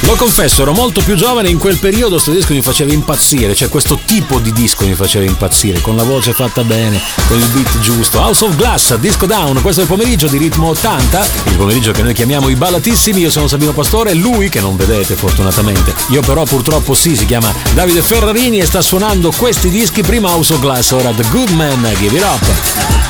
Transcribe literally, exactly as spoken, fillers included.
Lo confesso, ero molto più giovane, in quel periodo questo disco mi faceva impazzire, cioè questo tipo di disco mi faceva impazzire, con la voce fatta bene, con il beat giusto. House of Glass, Disco Down, questo è il pomeriggio di Ritmo ottanta, il pomeriggio che noi chiamiamo i ballatissimi. Io sono Sabino Pastore, lui che non vedete fortunatamente, io però purtroppo sì, si chiama Davide Ferrarini e sta suonando questi dischi. Prima House of Glass, ora The Good Man, Give It Up.